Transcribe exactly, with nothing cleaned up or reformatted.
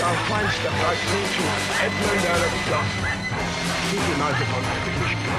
our fine stuff like Painting Edmund Alexander. He united on